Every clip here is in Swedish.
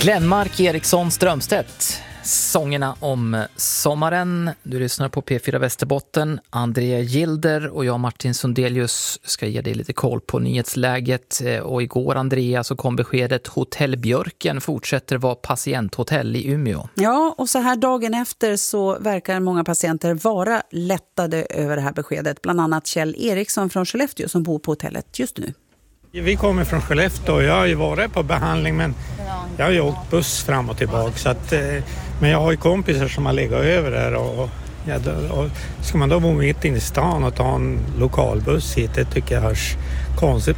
Glenmark Eriksson Strömstedt. Sångerna om sommaren. Du lyssnar på P4 Västerbotten. Andrea Gilder och jag Martin Sundelius ska ge dig lite koll på nyhetsläget. Och igår, Andrea, så kom beskedet Hotell Björken fortsätter vara patienthotell i Umeå. Ja, och så här dagen efter så verkar många patienter vara lättade över det här beskedet. Bland annat Kjell Eriksson från Skellefteå som bor på hotellet just nu. Vi kommer från Skellefteå och jag har ju varit på behandling, men jag har ju åkt buss fram och tillbaka. Så att, men jag har ju kompisar som har legat över där och ska man då bo mitt in i stan och ta en lokalbuss hit, det tycker jag hörs konstigt.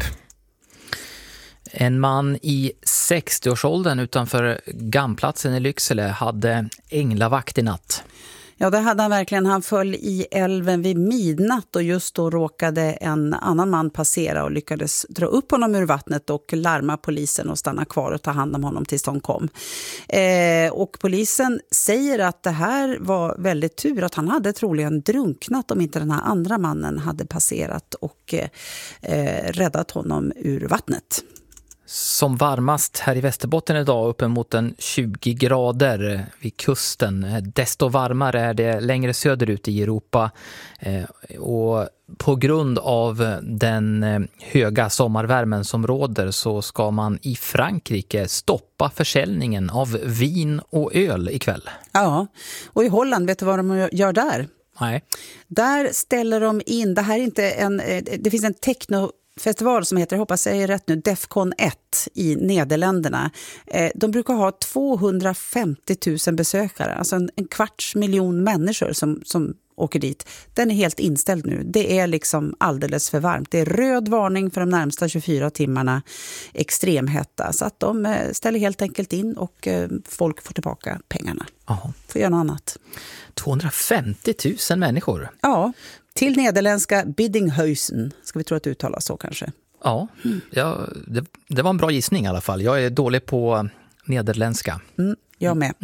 En man i 60-årsåldern utanför Gamplatsen i Lycksele hade änglavakt i natt. Ja, det hade han verkligen. Han föll i älven vid midnatt och just då råkade en annan man passera och lyckades dra upp honom ur vattnet och larma polisen och stanna kvar och ta hand om honom tills de kom. Och polisen säger att det här var väldigt tur, att han hade troligen drunknat om inte den här andra mannen hade passerat och räddat honom ur vattnet. Som varmast här i Västerbotten idag, uppemot en 20 grader vid kusten. Desto varmare är det längre söderut i Europa. Och på grund av den höga sommarvärmen som råder så ska man i Frankrike stoppa försäljningen av vin och öl ikväll. Ja, och i Holland, vet du vad de gör där? Nej. Där ställer de in, det här är inte det finns en technofestival som heter, jag hoppas jag är rätt nu, Defcon 1 i Nederländerna. De brukar ha 250 000 besökare, alltså en 250 000 människor som åker dit. Den är helt inställd nu. Det är liksom alldeles för varmt. Det är röd varning för de närmsta 24 timmarna, extremhetta. Så att de ställer helt enkelt in och folk får tillbaka pengarna. Aha. Får göra något annat. 250 000 människor? Ja, till nederländska Biddinghuizen. Ska vi tro att det uttalas så kanske? Ja, det var en bra gissning i alla fall. Jag är dålig på nederländska. Jag med.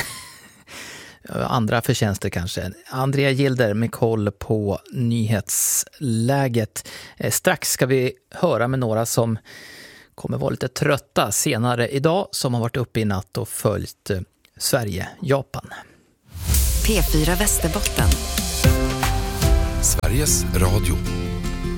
Andra förtjänster kanske. Andrea Gilder med koll på nyhetsläget. Strax ska vi höra med några som kommer vara lite trötta senare idag, som har varit uppe i natt och följt Sverige-Japan. P4 Västerbotten. Sveriges Radio.